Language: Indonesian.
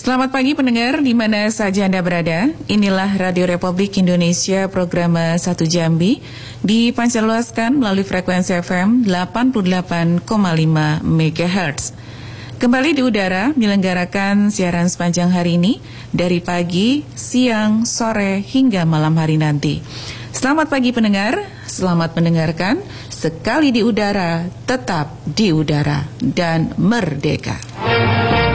Selamat pagi pendengar di mana saja Anda berada. Inilah Radio Republik Indonesia program 1 Jambi dipancarluaskan melalui frekuensi FM 88,5 MHz. Kembali di udara menyelenggarakan siaran sepanjang hari ini dari pagi, siang, sore hingga malam hari nanti. Selamat pagi pendengar, selamat mendengarkan. Sekali di udara, tetap di udara dan merdeka.